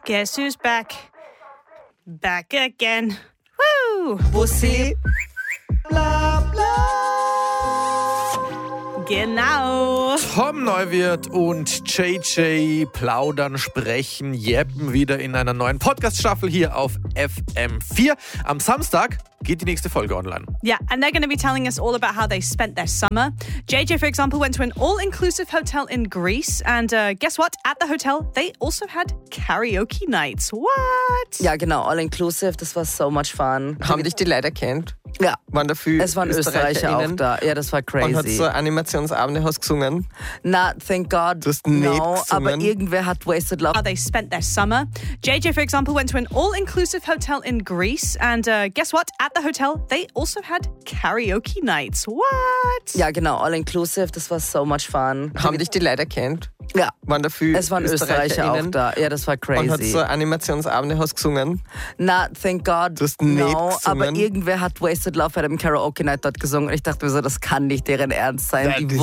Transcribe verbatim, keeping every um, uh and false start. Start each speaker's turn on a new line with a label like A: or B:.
A: Guess who's back? Back again. Woo!
B: Bussi. Bla bla.
A: Genau.
C: Tom Neuwirth und J J plaudern, sprechen, jeppen wieder in einer neuen Podcast-Staffel hier auf F M vier. Am Samstag geht die nächste Folge online.
A: Yeah, and they're going to be telling us all about how they spent their summer. J J, for example, went to an all-inclusive hotel in Greece. And uh, guess what? At the hotel, they also had karaoke nights. What?
B: Ja, genau, all-inclusive, das war so much fun.
D: Haben dich die Leute kennt?
B: Ja,
D: Waren dafür
B: es waren Österreicher auch da. Ja, das war
D: Und hat
B: crazy.
D: so Animationsabende hast gesungen?
B: Na, thank God,
D: Du hast nicht
B: no,
D: gesungen.
B: aber irgendwer hat Wasted Love.
A: How they spent their summer. J J, for example, went to an all-inclusive hotel in Greece. And uh, guess what? At the hotel, they also had karaoke nights. What?
B: Ja, genau, all-inclusive, das war so much fun.
D: Haben dich die Leute kennt?
B: Ja,
D: Waren dafür
B: es waren Österreicher auch da. Ja, das war
D: Und hat
B: crazy.
D: so Animationsabende hast gesungen?
B: Na, thank God,
D: Du hast nicht
B: no,
D: gesungen.
B: aber irgendwer hat Wasted Love bei dem Karaoke Night dort gesungen. Und ich dachte mir so, das kann nicht deren Ernst sein.
C: Ja,
B: Die
C: das